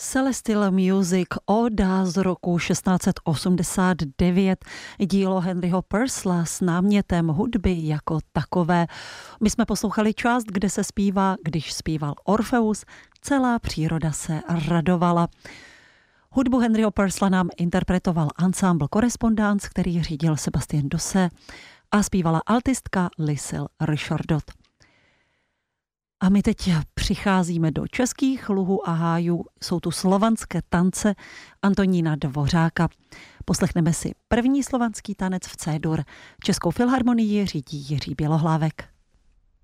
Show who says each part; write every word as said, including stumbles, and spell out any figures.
Speaker 1: Celestial Music, óda z roku šestnáct set osmdesát devět, dílo Henryho Purcella s námětem hudby jako takové. My jsme poslouchali část, kde se zpívá, když zpíval Orfeus, celá příroda se radovala. Hudbu Henryho Purcella nám interpretoval ensemble Correspondance, který řídil Sébastien Dosse, a zpívala altistka Lucille Richardot. A my teď přicházíme do českých luhů a hájů. Jsou tu slovanské tance Antonína Dvořáka. Poslechneme si první slovanský tanec v C-dur. Českou filharmonii řídí Jiří Bělohlávek.